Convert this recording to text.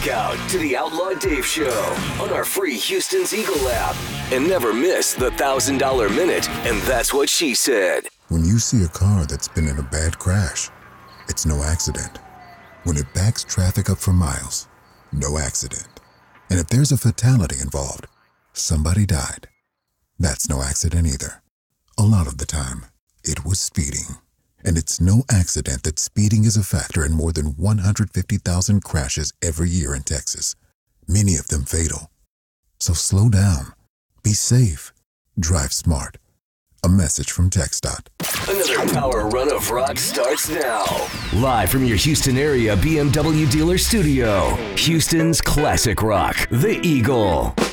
Rock out to the Outlaw Dave Show on our free Houston's Eagle app. And never miss the $1,000 Minute, and that's what she said. When you see a car that's been in a bad crash, it's no accident. When it backs traffic up for miles, no accident. And if there's a fatality involved, somebody died, that's no accident either. A lot of the time, it was speeding. And it's no accident that speeding is a factor in more than 150,000 crashes every year in Texas, many of them fatal. So slow down, be safe, drive smart. A message from TxDOT. Another power run of rock starts now. Live from your Houston area BMW dealer studio, Houston's classic rock, The Eagle.